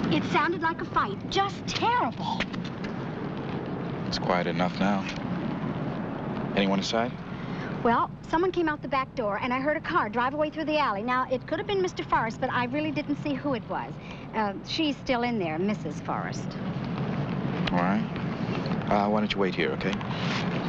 It sounded like a fight. Just terrible. It's quiet enough now. Anyone inside? Well, someone came out the back door, and I heard a car drive away through the alley. Now, it could have been Mr. Forrest, but I really didn't see who it was. She's still in there, Mrs. Forrest. All right. Why don't you wait here, okay?